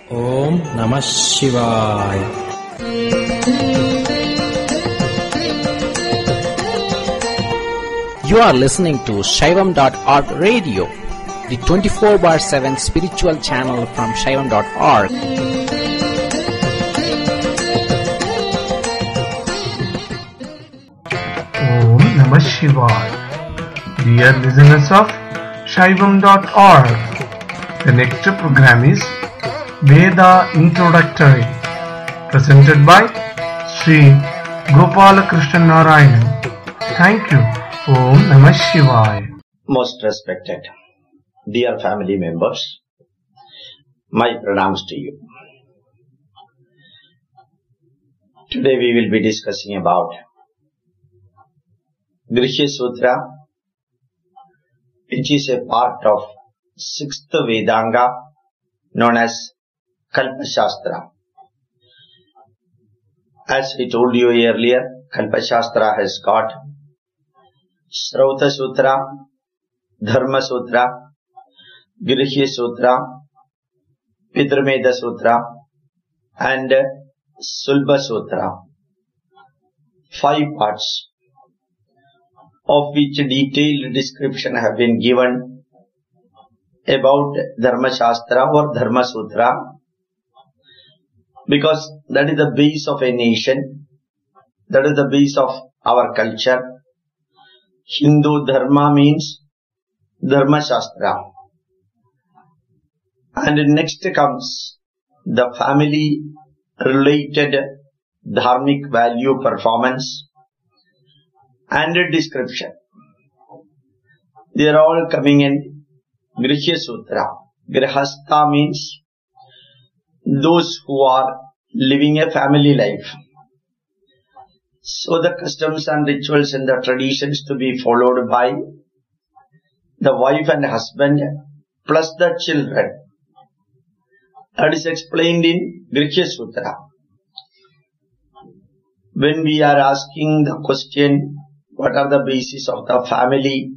Om Namah Shivaya. You are listening to Shaivam.org radio, the 24/7 spiritual channel from Shaivam.org. Om Namah Shivaya. Dear listeners of Shaivam.org, the next program is Veda Introductory, presented by Sri Gopalakrishnan Narayanan. Thank you. Om Namah Shivaya. Most respected dear family members, my pranams to you. Today we will be discussing about Grihya Sutra, which is a part of 6th Vedanga known as Kalpa Shastra. As I told you earlier, Kalpa Shastra has got Srauta Sutra, Dharma Sutra, Grihya Sutra, Pitrumeda Sutra and Sulba Sutra. 5 parts, of which detailed description have been given about Dharma Shastra or Dharma Sutra, because that is the base of a nation, that is the base of our culture. Hindu Dharma means Dharma Shastra. And next comes the family related dharmic value performance and description. They are all coming in Grihya Sutra. Grihastha means those who are living a family life. So the customs and rituals and the traditions to be followed by the wife and husband plus the children. That is explained in Grihya Sutra. When we are asking the question, what are the basis of the family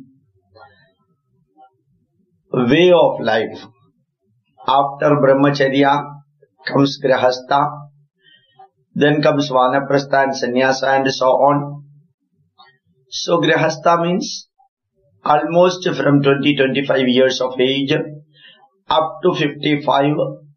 way of life? After Brahmacharya comes Grihastha, then comes Vanaprastha and Sannyasa and so on. So Grihastha means almost from 20-25 years of age up to 55,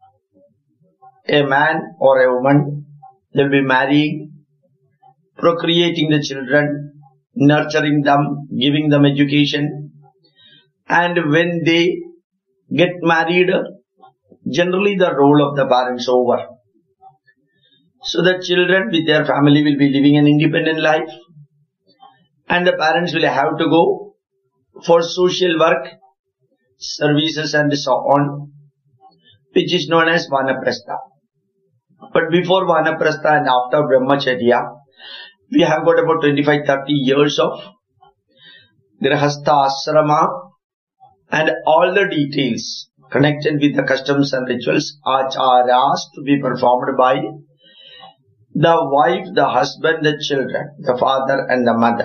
a man or a woman, they will be marrying, procreating the children, nurturing them, giving them education, and when they get married, generally the role of the parents over. So the children with their family will be living an independent life, and the parents will have to go for social work, services and so on, which is known as Vanaprastha. But before Vanaprastha and after Brahmacharya, we have got about 25-30 years of Grihastha Asrama, and all the details connected with the customs and rituals, acharas, to be performed by the wife, the husband, the children, the father and the mother.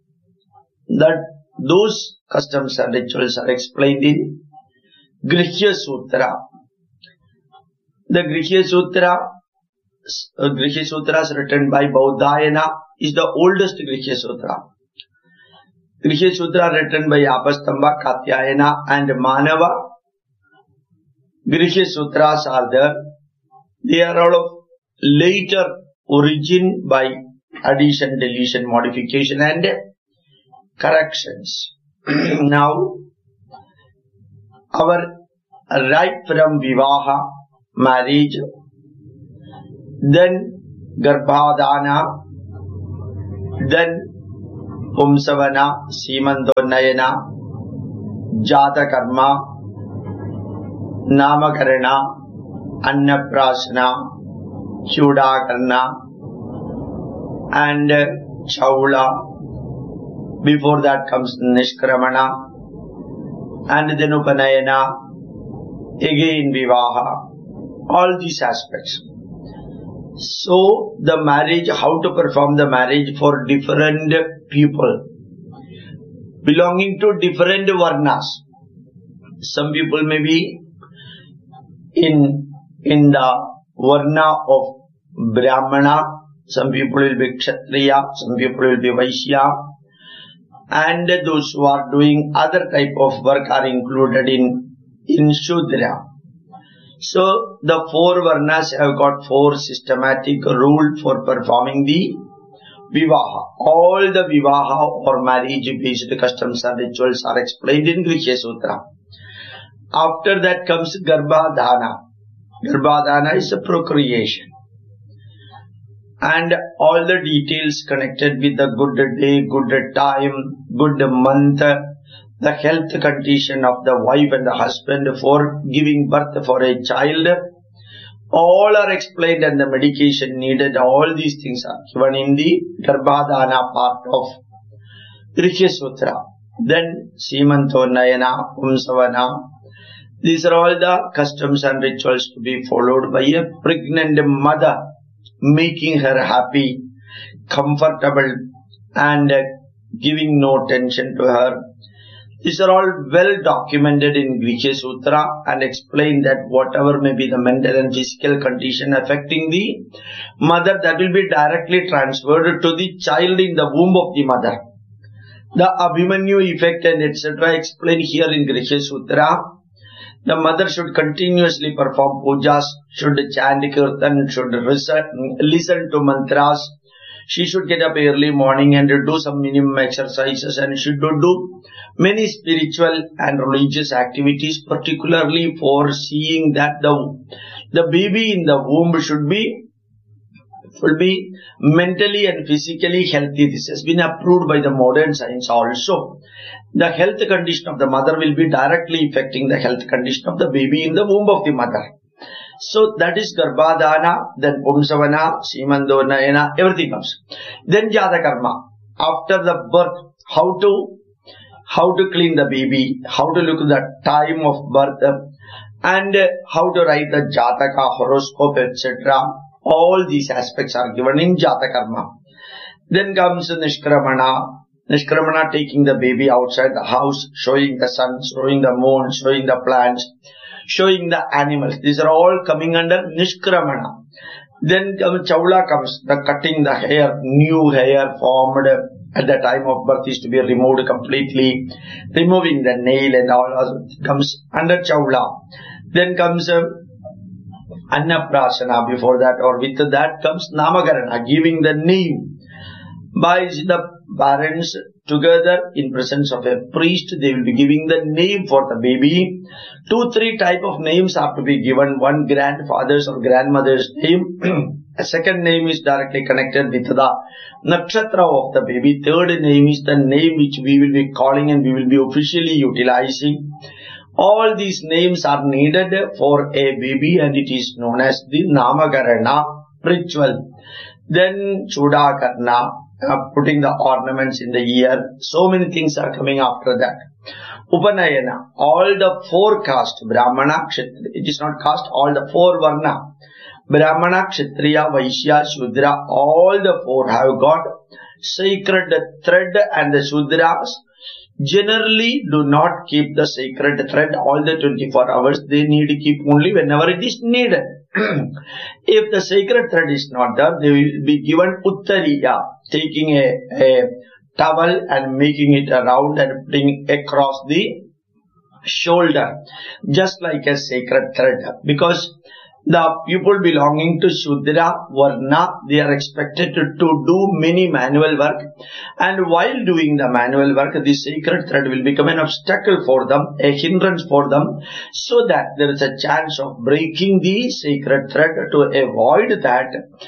Those customs and rituals are explained in Grihya Sutra. The Grihya Sutras written by Baudhayana is the oldest Grihya Sutra. Grihya Sutra written by Apastamba, Katyayana and Manava. Grihya Sutras are there. They are all of later origin by addition, deletion, modification and corrections. Now, our right from Vivaha, marriage, then Garbhadana, then Pumsavana, Simandonnayana, Jata Karma, Namakarana, Annaprasana, Shudakarna and Chaula. Before that comes Nishkramana and then Upanayana, again Vivaha, all these aspects. So the marriage, how to perform the marriage for different people belonging to different varnas. Some people may be in in the varna of Brahmana, some people will be Kshatriya, some people will be Vaishya, and those who are doing other type of work are included in Shudra. So the four varnas have got four systematic rules for performing the Vivaha. All the Vivaha or marriage based customs and rituals are explained in Grihya Sutra. After that comes Garbhadhana. Garbhadhana is a procreation. And all the details connected with the good day, good time, good month, the health condition of the wife and the husband for giving birth for a child, all are explained, and the medication needed, all these things are given in the Garbhadhana part of Grihya Sutra. Then Simantonayana, Umsavana, these are all the customs and rituals to be followed by a pregnant mother, making her happy, comfortable, and giving no tension to her. These are all well documented in Grihya Sutra and explain that whatever may be the mental and physical condition affecting the mother, that will be directly transferred to the child in the womb of the mother. The Abhimanyu effect and etc. explained here in Grihya Sutra. The mother should continuously perform pujas, should chant kirtan, should listen to mantras. She should get up early morning and do some minimum exercises, and should do many spiritual and religious activities, particularly for seeing that the baby in the womb should be mentally and physically healthy. This has been approved by the modern science also. The health condition of the mother will be directly affecting the health condition of the baby in the womb of the mother. So that is Garbhadhana, then Pumsavana, Simandonayana, everything comes. Then Jatakarma. After the birth, how to clean the baby, how to look at the time of birth, and how to write the Jataka, horoscope, etc. All these aspects are given in Jatakarma. Then comes Nishkramana. Nishkramana, taking the baby outside the house, showing the sun, showing the moon, showing the plants, showing the animals. These are all coming under Nishkramana. Then Chaula comes, the cutting the hair, new hair formed at the time of birth is to be removed completely, removing the nail and all comes under Chaula. Then comes Annaprasana before that, or with that comes Namakarana, giving the name. By the parents together in presence of a priest, they will be giving the name for the baby. 2-3 type of names are to be given. One, grandfather's or grandmother's name. A second name is directly connected with the nakshatra of the baby. Third name is the name which we will be calling and we will be officially utilizing. All these names are needed for a baby, and it is known as the Namakarana ritual. Then Chudakarna, putting the ornaments in the ear. So many things are coming after that. Upanayana, all the 4 castes, Brahmana, Kshatriya, it is not caste, all the 4 varna. Brahmana, Kshatriya, Vaishya, Shudra, all the 4 have got sacred thread, and the Shudras generally do not keep the sacred thread all the 24 hours. They need to keep only whenever it is needed. If the sacred thread is not there, they will be given uttariya, taking a towel and making it around and putting across the shoulder, just like a sacred thread. Because the people belonging to Shudra Varna, they are expected to do many manual work, and while doing the manual work, the sacred thread will become an obstacle for them, a hindrance for them, so that there is a chance of breaking the sacred thread. To avoid that,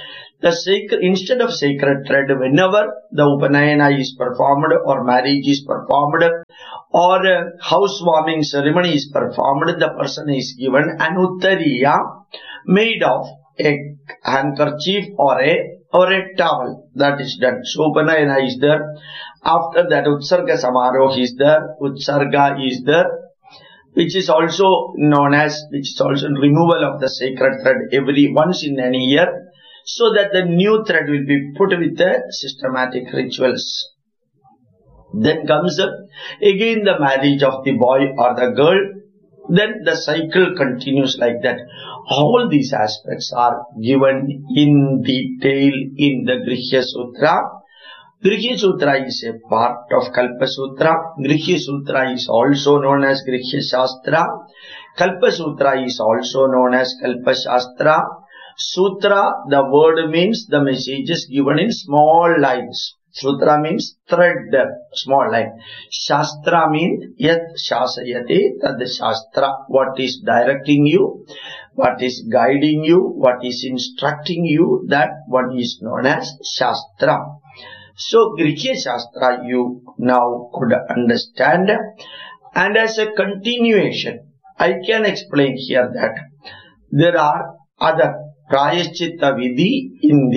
instead of sacred thread, whenever the Upanayana is performed, or marriage is performed, or housewarming ceremony is performed, the person is given an uttariya made of a handkerchief or a towel. That is done. So Upanayana is there. After that, Utsarga Samaroh is there. Utsarga is there, which is also known as, removal of the sacred thread once in a year, so that the new thread will be put with the systematic rituals. Then comes again the marriage of the boy or the girl. Then the cycle continues like that. All these aspects are given in detail in the Grihya Sutra. Grihya Sutra is a part of Kalpa Sutra. Grihya Sutra is also known as Grihya Shastra. Kalpa Sutra is also known as Kalpa Shastra. Sutra, the word means the messages given in small lines. Sutra means thread, small line. Shastra means yat shasayate tad shastra. What is directing you, what is guiding you, what is instructing you, that one is known as Shastra. So Grihya Shastra you now could understand. And as a continuation, I can explain here that there are other Prayaschitta Vidhi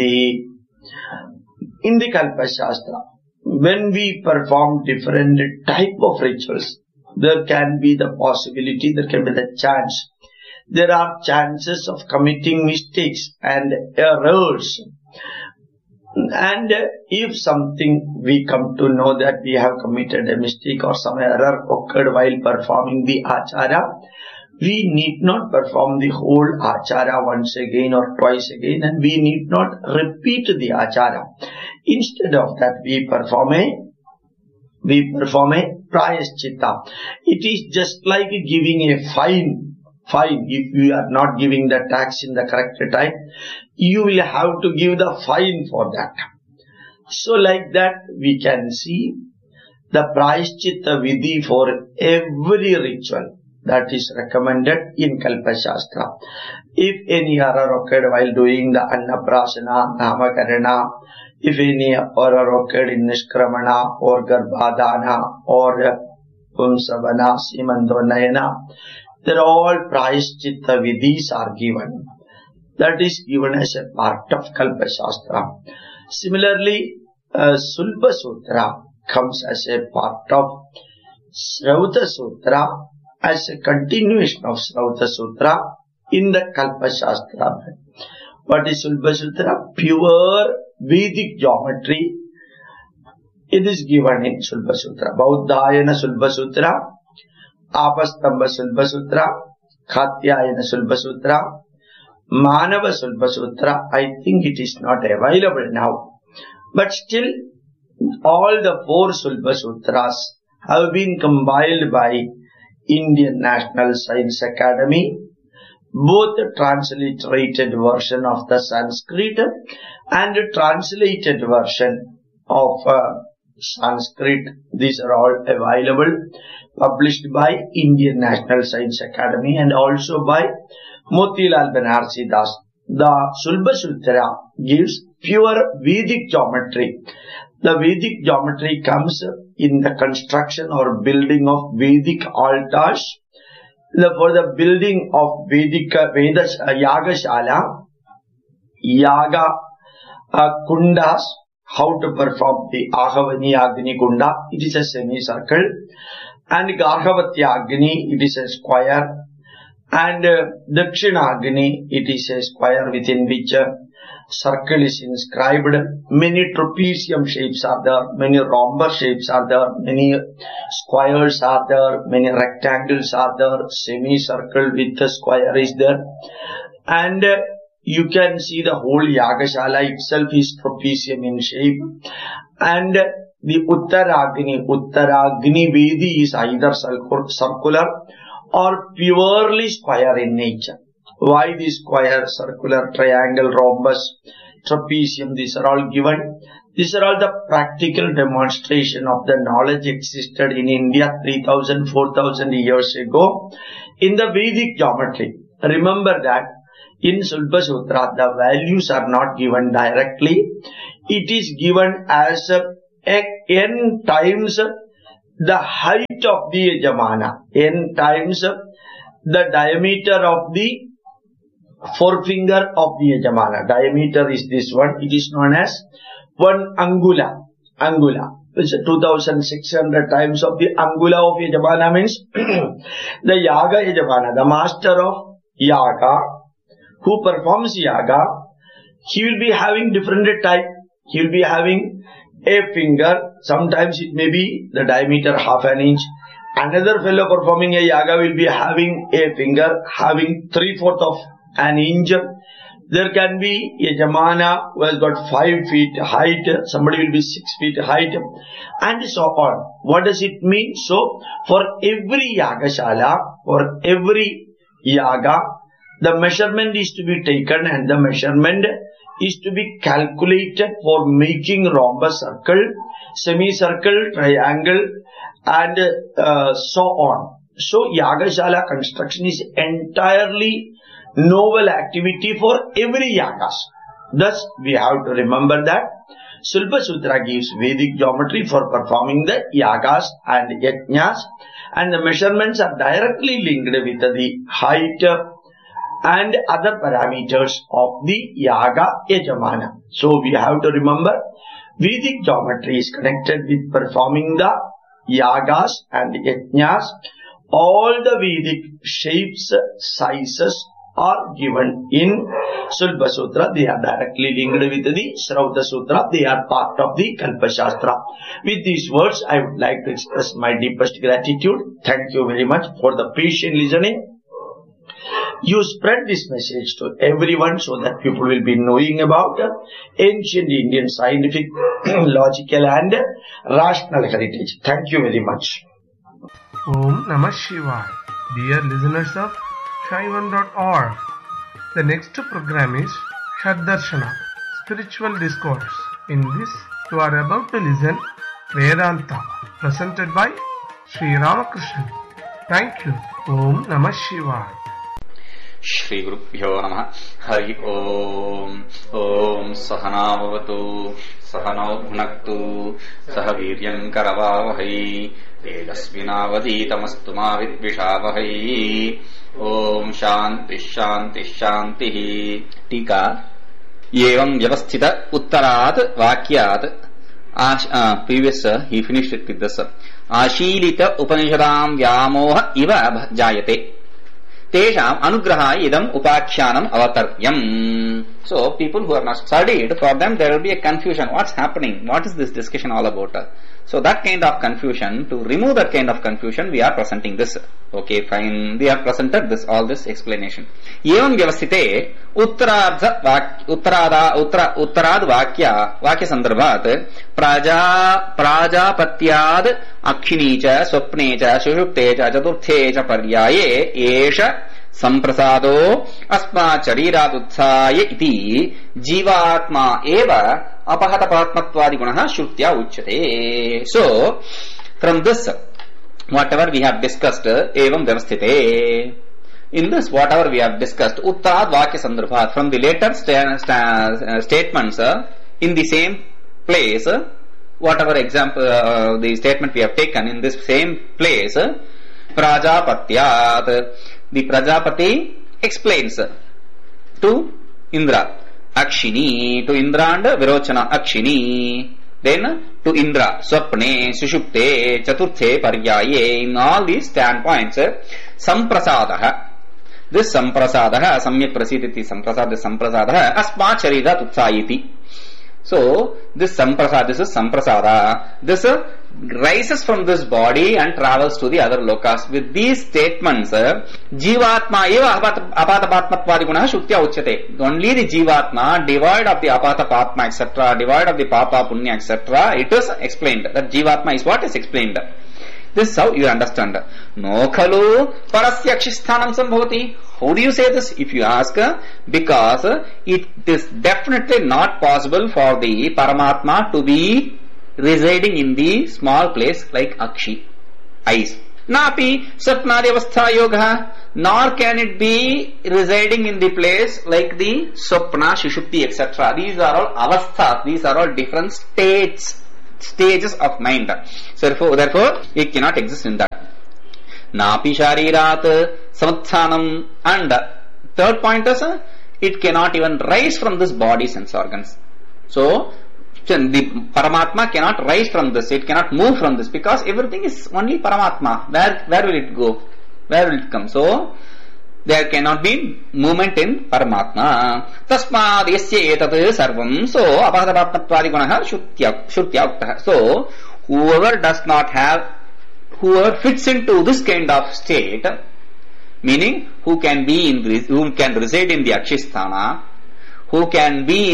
in the Kalpa Shastra. When we perform different type of rituals, there can be the possibility, there can be the chance. There are chances of committing mistakes and errors. And if something we come to know that we have committed a mistake or some error occurred while performing the achara, we need not perform the whole achara once again or twice again, and we need not repeat the achara. Instead of that, we perform a prayaschitta. It is just like giving a fine. If you are not giving the tax in the correct time, you will have to give the fine for that. So like that, we can see the prayaschitta vidhi for every ritual that is recommended in Kalpa Shastra. If any error occurred while doing the Annaprasana, Namakarana, if any error occurred in Nishkramana or Garbhadana or Pumsavana, Simandonayana, they're all Prayaschitta Vidhis are given. That is given as a part of Kalpa Shastra. Similarly, Sulba Sutra comes as a part of Srauta Sutra, as a continuation of Srauta Sutra in the Kalpa Shastra. What is Sulba Sutra? Pure Vedic geometry. It is given in Sulba Sutra. Bauddhayana Sulba Sutra, Apastamba Sulba Sutra, Khatyayana Sulba Sutra, Manava Sulba Sutra. I think it is not available now. But still, all the 4 Sulba Sutras have been compiled by Indian National Science Academy, both transliterated version of the Sanskrit and translated version of Sanskrit. These are all available, published by Indian National Science Academy and also by Motilal Banarsi Das. The Sulba Sutra gives pure Vedic geometry. The Vedic geometry comes in the construction or building of Vedic altars. For the building of Vedic Yagashala, Yaga Kundas, how to perform the Ahavani Agni Kunda, it is a semicircle, and Garhavati Agni, it is a square, and Dakshina Agni, it is a square within which circle is inscribed. Many trapezium shapes are there, many rhombus shapes are there, many squares are there, many rectangles are there, semicircle with a square is there, and you can see the whole Yagashala itself is trapezium in shape. And the Uttaragni Vedi is either circular or purely square in nature. Why the square, circular, triangle, rhombus, trapezium, these are all given. These are all the practical demonstration of the knowledge existed in India 3000, 4000 years ago in the Vedic geometry. Remember that in Sulba Sutra, the values are not given directly. It is given as n times the height of the Yajamana, n times the diameter of the forefinger of the Yajamana. Diameter is this one. It is known as 1 angula. Which is 2600 times of the angula of Yajamana means the Yaga Yajamana, the master of Yaga, who performs Yaga, he will be having different type. He will be having a finger. Sometimes it may be the diameter half an inch. Another fellow performing a yaga will be having a finger having 3/4 of an inch. There can be a Yajamana who has got 5 feet height, somebody will be 6 feet height, and so on. What does it mean? So, for every yagashala, for every yaga, the measurement is to be taken, and the measurement is to be calculated for making rhombus, circle, semicircle, triangle, and so on. So, yagashala construction is entirely novel activity for every yagas. Thus, we have to remember that Shilpa Sutra gives Vedic geometry for performing the yagas and yajnas, and the measurements are directly linked with the height and other parameters of the yaga yajamana. So, we have to remember Vedic geometry is connected with performing the yagas and yajnas. All the Vedic shapes, sizes are given in Shilpa Sutra. They are directly linked with the Shrauta Sutra. They are part of the Kalpa Shastra. With these words, I would like to express my deepest gratitude. Thank you very much for the patient listening. You spread this message to everyone so that people will be knowing about ancient Indian scientific, logical and rational heritage. Thank you very much. Om Namah Shivaya. Dear listeners of Shaivam.org, the next program is Shaddarshana, Spiritual Discourse. In this, you are about to listen Vedanta, presented by Sri Ramakrishnan. Thank you. Om Namah Shivaya. Shri Gurubhyo Namah. Hari Om. Om Sahana Bhavatu Sahano Bhunaktu Sahaviryam Karavavahai Tejasvinavaditamastu ma vidvishavahai. Om Shanti Shanti Shanti. Tika Evam Vyavasthita Uttarat Vakyat. Previous he finished it with this. Ashilita Upanishadam Vyamoha Iva Jayate Tesham Anugraha Idam Upakhyanam Avataryam. So people who have not studied, for them there will be a confusion. What's happening? What is this discussion all about? So that kind of confusion, to remove that kind of confusion, we are presenting this. Okay, fine. We have presented this, all this explanation. Evam Vyavasthite Uttarad Vakya Sandarbhat Prajapatyad Akshinicha Swapnecha Sushuptecha Chaturthecha Paryaye Esha Samprasado Asma Chariratutsaya Iti Jivatma Eva Apahata Patmattvadi Gunaha Shrutya Uchyate. So, from this, whatever we have discussed, Evam Vyavasthite. In this, whatever we have discussed, Uttarad Vakya Sandarbhat, from the later statements in the same place, whatever example, the statement we have taken in this same place, Prajapatyat, the Prajapati explains to Indra, Akshini, to Indra and Virochana, Akshini, then to Indra, Swapne, Sushupte, Chaturthe, Paryaye, in all these standpoints, Samprasadaha. This Samprasadaha, Samyak Prasiditi Samprasadaha, Asma Charira Tutsayiti. So, this Samprasada, this is Samprasada. This rises from this body and travels to the other lokas. With these statements, Jivatma eva apatapatmatvadi gunaha shuktya uchyate. Only the Jivatma, devoid of the apatapatma, etc., devoid of the papa, punya, etc., it is explained. That Jivatma is what is explained. This is how you understand. No khalu parasya akshisthanam sambhavati. How do you say this? If you ask, because it is definitely not possible for the Paramatma to be residing in the small place like Akshi, eyes. Napi Sapnadi Avastha Yoga, nor can it be residing in the place like the Swapna, Shushupti, etc. These are all avastha, these are all different stages of mind. So therefore, it cannot exist in that. Napi Sharirat Samathanam, and third point is, it cannot even rise from this body sense organs. So, the Paramatma cannot rise from this, it cannot move from this, because everything is only Paramatma. Where will it go? Where will it come? So, there cannot be movement in Paramatma. Tasmad yasya etat sarvam. So, apahatapattvaadi gunaha shrutya uktah. So, whoever does not have whoever fits into this kind of state, meaning who can reside in the Akshisthana, who can be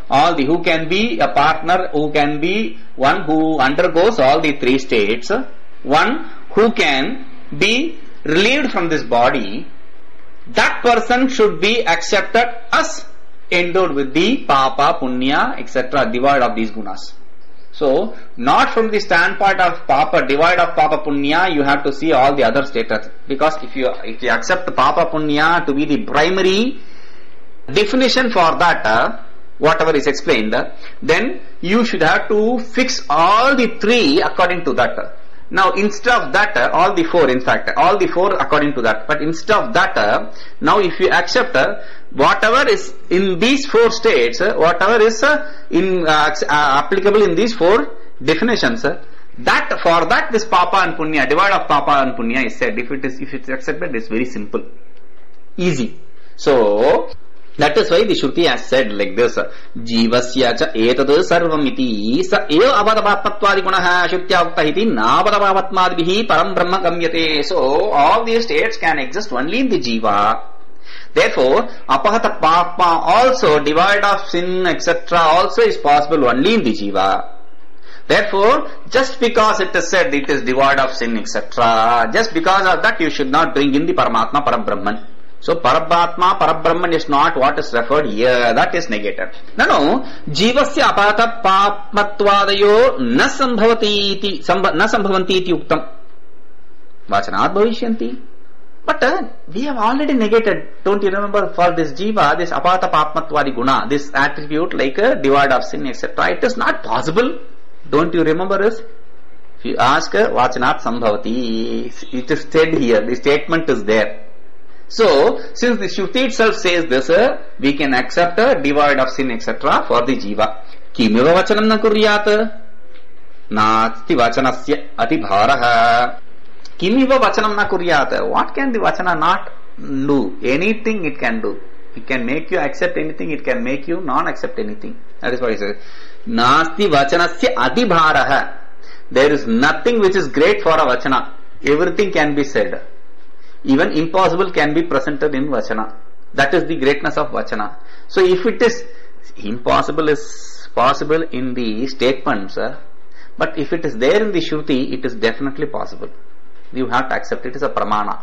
a partner, who can be one who undergoes all the three states, one who can be relieved from this body, that person should be accepted as endowed with the papa, punya, etc., devoid of these gunas. So, not from the standpoint of papa, devoid of papa, punya, you have to see all the other status. Because if you accept papa, punya to be the primary definition for that, whatever is explained, then you should have to fix all the three according to that. Now, instead of that, all the four according to that. But instead of that, now if you accept whatever is in these four states, whatever is applicable in these four definitions, that for that this papa and punya, divide of papa and punya is said. If it's accepted, it's very simple, easy. So that is why the Shruti has said like this: Jivasya cha etad sarvamiti sa eva avadavatmatvadi gunaha Shrutya uktahiti navadavavatmadvihi param brahma gamyate. So all these states can exist only in the jiva. Therefore, apahata papa also, divide of sin, etc., also is possible only in the jiva. Therefore, just because it is said it is devoid of sin, etc., just because of that you should not bring in the Paramatma, Parabrahman. So, Paramatma, Parabrahman is not what is referred here. That is negated. No. Jivasya apata papmatvadayo na sambhavanti iti uktam. Vachanat bhavishyanti. But we have already negated. Don't you remember, for this jiva, this apata papmatvadi guna, this attribute like a divide of sin, etc., it is not possible. Don't you remember this? If you ask Vachanat sambhavati, it is said here, the statement is there. So, since the Shruti itself says this, we can accept a divide of sin, etc., for the jiva. Kimiva vachanam na kuryat? Nasti vachanasya atibharaha. Kimiva vachanam na kuryat? What can the vachana not do? Anything it can do. It can make you accept anything, it can make you non-accept anything. That is what he says. Nasti vachanasya atibharaha. There is nothing which is great for a vachana. Everything can be said. Even impossible can be presented in vachana. That is the greatness of vachana. So if it is impossible is possible in the statements, but if it is there in the Shruti, it is definitely possible. You have to accept it as a pramana.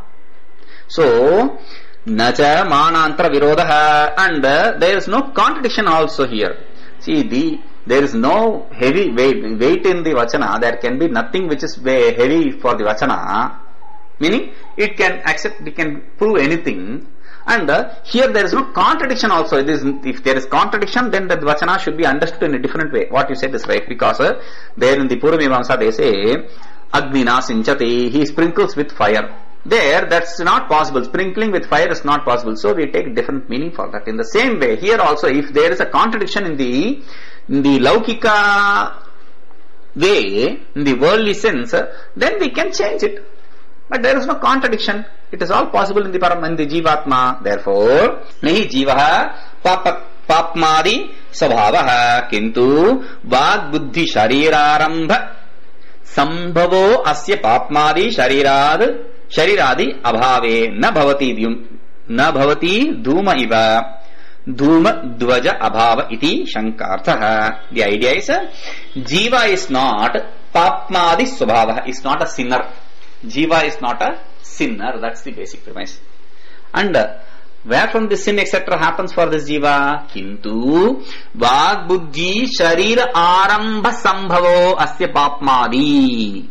So, nacha manantra virodaha, and there is no contradiction also here. See, there is no heavy weight in the vachana. There can be nothing which is heavy for the vachana. Meaning, it can prove anything. And here there is no contradiction also. If there is contradiction, then the vachana should be understood in a different way. What you said is right, because there in the Purvamimamsa they say, Agnina sinchate, he sprinkles with fire. There, that's not possible. Sprinkling with fire is not possible. So we take different meaning for that. In the same way, here also, if there is a contradiction in the Laukika way, in the worldly sense, then we can change it. But there is no contradiction. It is all possible in the Jivatma. Therefore, nahi jivaha papmadi sabhavaha kintu vag buddhi sharirarambha sambhavo asya papmadi shariradi abhave na bhavati dhuma iva dhuma dvaja abhava iti shankartha. The idea is jiva is not papmadi sabhavaha, is not a sinner. Jiva is not a sinner. That's the basic premise. And where from the sin etc. happens for this jiva? Kintu vag buddhi sharira arambha sambhavo asya papmadi.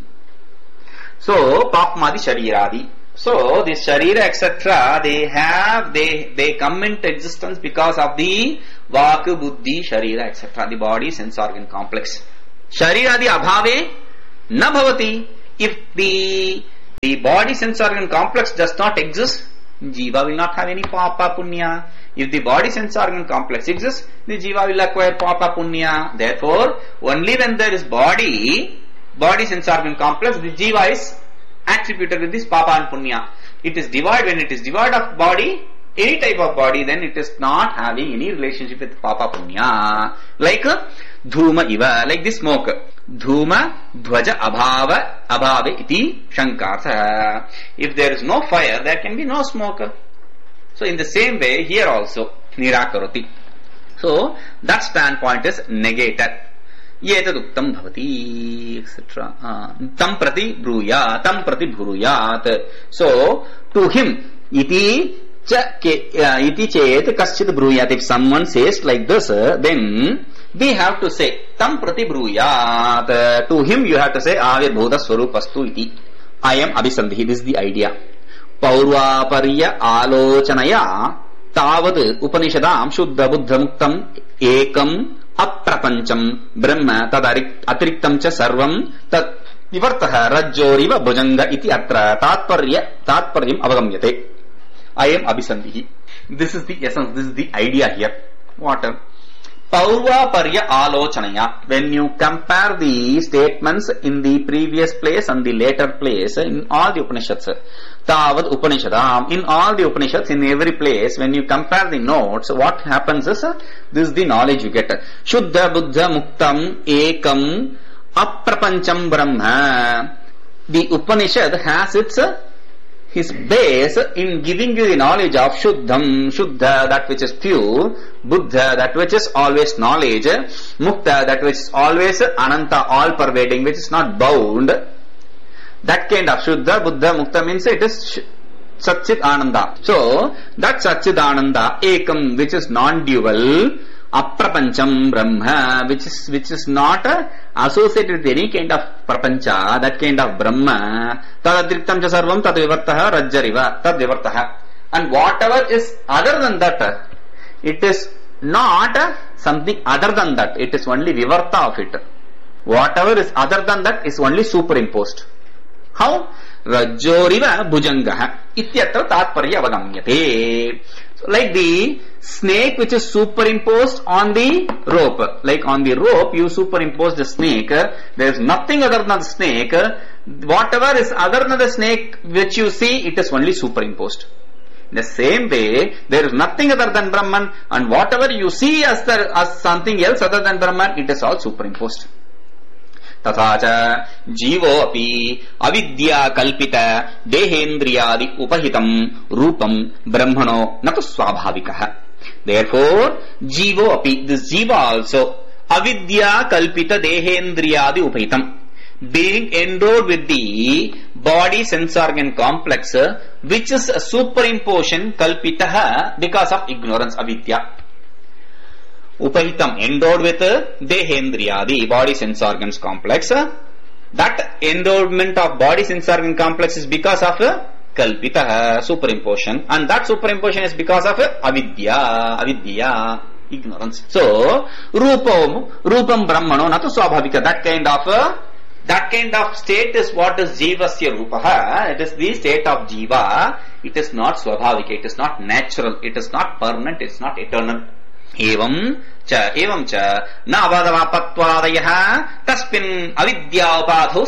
So papmadi shariradi. So this sharira etc. they come into existence because of the vak buddhi sharira etc. the body sense organ complex. Shariradi abhave na bhavati. If the body sense organ complex does not exist, jiva will not have any papa punya. If the body sense organ complex exists, the jiva will acquire papa punya. Therefore, only when there is body sense organ complex, the jiva is attributed with this papa and punya. It is divide. When it is divide of body, any type of body, then it is not having any relationship with papa punya. Like dhuma iva, like this smoke. Dhuma Dhvaja Abhave iti Shankartha. If there is no fire, there can be no smoke. So in the same way, here also, Nirakaroti. So that standpoint is negated. Yetaduktam bhavati, etc. Tam prati bruyat, tam prati bhruyat. So to him, iti chet kaschid bruyat. If someone says like this, then we have to say tam prati bruyat. To him you have to say avirbhuta swarupastu iti. I am abhisandhi. This is the idea. Paurvaparya alochanaya tavad upanishadam shuddha buddha muktam ekam aprapancham brahma tad atiriktam cha sarvam tad vivartaha rajjoriva bhujanga iti atra tatparyam avagamyate. I am abhisandhi. This is the essence, this is the idea here. What? Paurvaparya alochanaya. When you compare the statements in the previous place and the later place in all the Upanishads, Tavad Upanishadam, in all the Upanishads, in every place, when you compare the notes, what happens is, this is the knowledge you get. Shuddha Buddha Muktam Ekam Aprapancham Brahma. The Upanishad has his base in giving you the knowledge of Shuddham, Shuddha, that which is pure, Buddha, that which is always knowledge, Mukta, that which is always Ananta, all pervading, which is not bound. That kind of Shuddha, Buddha, Mukta means it is Satchit Ananda. So, that Satchit Ananda, Ekam, which is non-dual, Aprapancham Brahma, which is not associated with any kind of prapancha, that kind of Brahma, tadadiriktam cha sarvam tad vivartaha rajjariva tad vivartaha. And whatever is other than that, it is not something other than that, it is only vivarta of it. Whatever is other than that is only superimposed. How? Rajjoriva bhujangaha ityatra tatparya avagamyate. Like the snake which is superimposed on the rope. Like on the rope you superimpose the snake. There is nothing other than the snake. Whatever is other than the snake which you see, it is only superimposed. In the same way, there is nothing other than Brahman, and whatever you see as something else other than Brahman, it is all superimposed. Tathacha jivo api avidya kalpita dehendriyadi upahitam rupam brahmano natu swabhavikaha. Therefore, jivo api, this jiva also, avidya kalpita dehendriyadi upahitam, being endowed with the body sense organ complex, which is a superimposition kalpitaha because of ignorance, avidya. Upahitam, endowed with dehendriya, the body sense organs complex. That endowment of body sense organ complex is because of kalpita, superimposition, and that superimposition is because of avidya, ignorance. So, rupam brahmano natu swabhavika, that kind of state is what is jivasya rupaha. It is the state of jiva. It is not swabhavika, it is not natural, it is not permanent, it is not eternal. Evam cha na avadavapattvadayah tasmin avidya upadho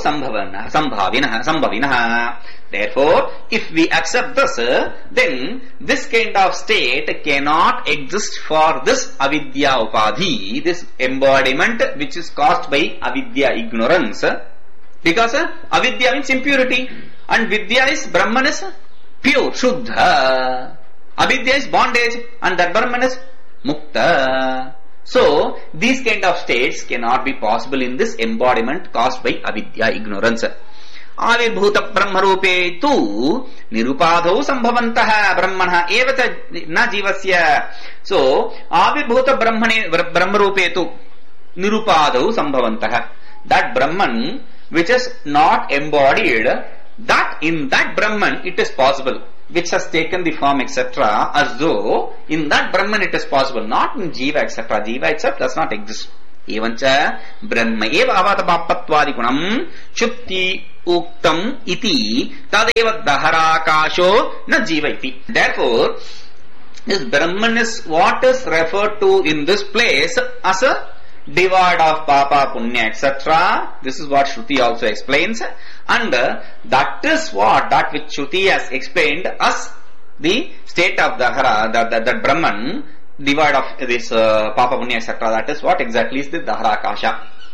sambhavinah. Therefore, if we accept this, then this kind of state cannot exist for this avidya upadhi, this embodiment which is caused by avidya, ignorance, because avidya means impurity and vidya is Brahman is pure, Shuddha. Avidya is bondage and that Brahman is Mukta. So, these kind of states cannot be possible in this embodiment caused by avidya, ignorance. Avirbhuta brahmarupe tu nirupadho sambhavantaha brahmana evata na jivasya. So, avirbhuta brahmarupe tu nirupadho sambhavantaha. That Brahman which is not embodied, that in that Brahman it is possible, which has taken the form etc., as though in that Brahman it is possible, not in Jiva etc. Jiva itself does not exist. Evancha Brahma eva avatapappattvadi gunam chukti uktam iti tadeva daharakasho na jiva iti. Therefore, this Brahman is what is referred to in this place as a devoid of papa, punya, etc. This is what Shruti also explains, and that is what that which Shruti has explained as the state of Dahara, that Brahman devoid of this papa, punya, etc. That is what exactly is the Daharakasha.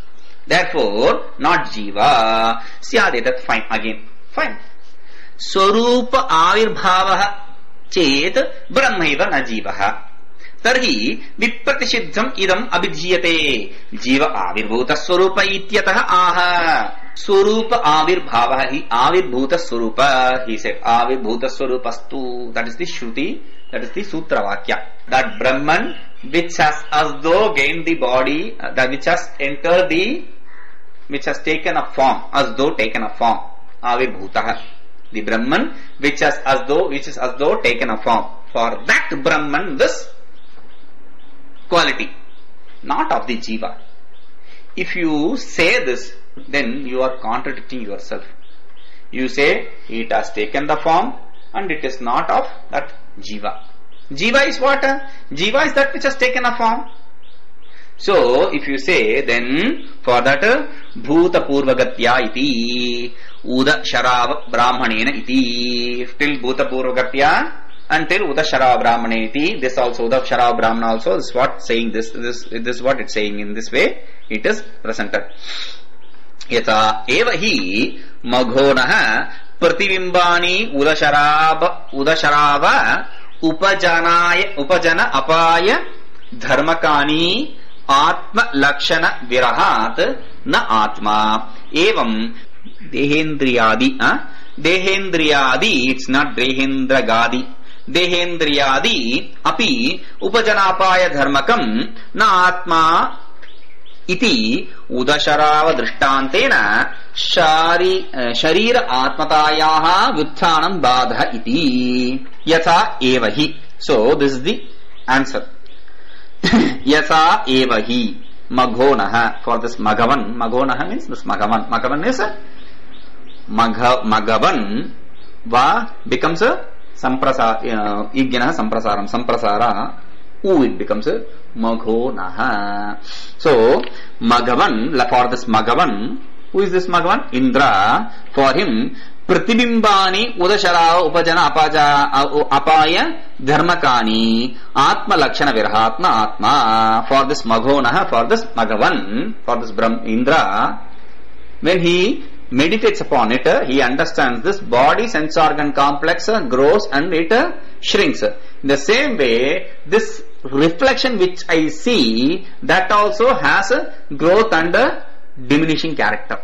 Therefore, not jiva. Syadetat, fine, again. Fine. Swarupa avirbhavaha chet brahmaiva na jivaha. Tarhi vipratishiddham idam abhijyate. Jiva avirbhuta swarupa ityataha aha. Swarupa avirbhavaha hi avirbhuta swarupa. He said avirbhuta swarupastu. That is the Shruti. That is the Sutra Vakya. That Brahman which has as though gained the body, that which has entered the, which has taken a form, as though taken a form. Avirbhutaha. The Brahman which has as though, which is as though taken a form. For that Brahman, this quality, not of the Jiva. If you say this, then you are contradicting yourself. You say it has taken the form and it is not of that Jiva. Jiva is what? Jiva is that which has taken a form. So, if you say, then for that Bhuta Purvagatya iti Uda Sharava Brahmanena iti, till Bhuta Purvagatya until Uda Sharava Brahmane iti, this also Uda Sharava Brahmana also, this is what saying, this is what it's saying. In this way it is presented. Yata eva hi maghonaha pratibimbani udasharava upajana apaya dharmakani atma lakshana virahat na atma evam dehendriyadi dehendriyadi, it's not dehendragadi, dehendriyadi api upajanapaya dharmakam na atma iti udasharava drishtantena sharira atmatayaha vyutthanam badha iti yatha evahi. So this is the answer. Yatha evahi maghonaha, for this magavan. Maghonaha means this magavan. Magavan is a magavan va becomes a samprasara, igyana samprasaram, samprasara u, it becomes a maghonaha. So Magavan, for this Magavan, who is this Magavan? Indra. For him, Pratibimbani Udashara Upajana Apaya Dharmakani Atma Lakshana Virahatna Atma. For this Maghonaha, for this Magavan, for this Indra, when he meditates upon it, he understands this body sense organ complex grows and it shrinks. In the same way, this reflection which I see, that also has a growth and a diminishing character.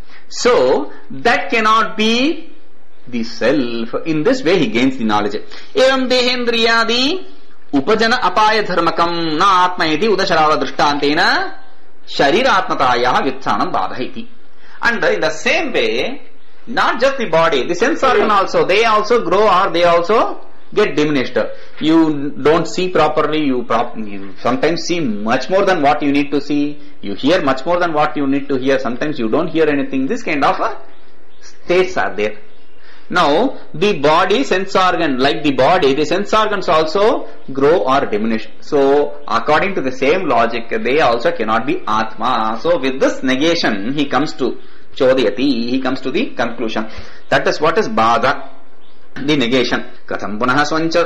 So that cannot be the self. In this way he gains the knowledge. Evam dehendriyadi upajana apaya dharmakam na atma iti udasharava drishtantena shariratmatayaha vyutthanam badha iti. And in the same way, not just the body, the sense organ also, they also grow or they also get diminished. You don't see properly, you sometimes see much more than what you need to see, you hear much more than what you need to hear, sometimes you don't hear anything. This kind of states are there. Now, the body, sense organ, like the body, the sense organs also grow or diminish. So, according to the same logic, they also cannot be Atma. So, with this negation, he comes to Chodayati, he comes to the conclusion. That is what is Bada, the negation. Katham punaha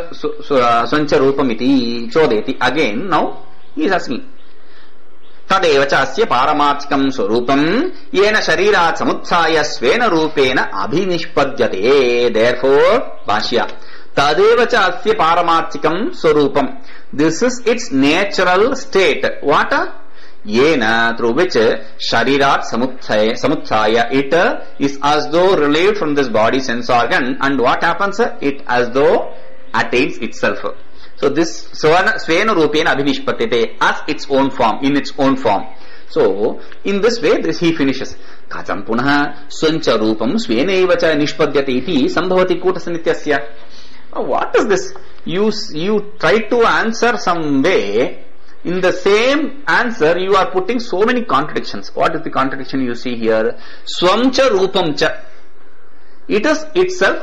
swancha rupamiti Chodayati. Again, now, he is asking. Tadeva chasya paramarthikam swarupam yena sharirat samutsaya svena rupena abhinishpadyate. Therefore, Bhashya, Tadeva chasya paramarthikam swarupam. This is its natural state. What? Yena, through which sharirat samutsaya, it is as though relieved from this body sense organ, and what happens? It as though attains itself. So this svena rupena abhinishpatyate, as its own form, in its own form. So in this way, this he finishes. Kacham punaha swancha rupam svenaiva cha nishpadyate iti sambhavati kutasanityasya. What is this? You try to answer some way. In the same answer, you are putting so many contradictions. What is the contradiction you see here? Swamcha rupam cha. It is itself